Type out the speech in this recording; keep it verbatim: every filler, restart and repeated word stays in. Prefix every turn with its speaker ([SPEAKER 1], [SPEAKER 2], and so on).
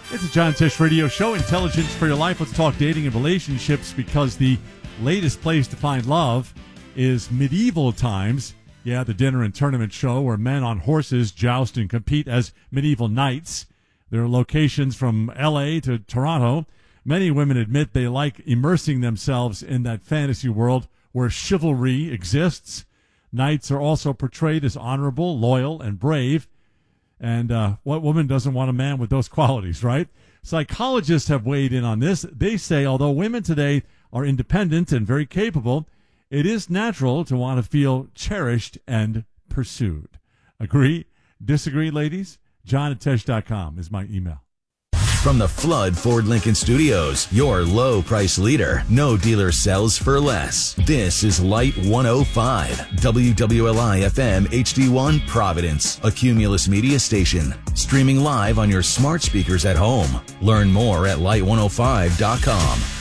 [SPEAKER 1] It's a John Tesh Radio Show, Intelligence for Your Life. Let's talk dating and relationships, because the latest place to find love is medieval times. Yeah, the dinner and tournament show where men on horses joust and compete as medieval knights. There are locations from L A to Toronto. Many women admit they like immersing themselves in that fantasy world where chivalry exists. Knights are also portrayed as honorable, loyal, and brave. And uh, what woman doesn't want a man with those qualities, right? Psychologists have weighed in on this. They say although women today are independent and very capable, it is natural to want to feel cherished and pursued. Agree? Disagree, ladies? John at Tesh dot com is my email.
[SPEAKER 2] From the Flood Ford Lincoln Studios, your low price leader. No dealer sells for less. This is Light one oh five, W W L I F M H D one Providence, a Cumulus media station. Streaming live on your smart speakers at home. Learn more at light one oh five dot com.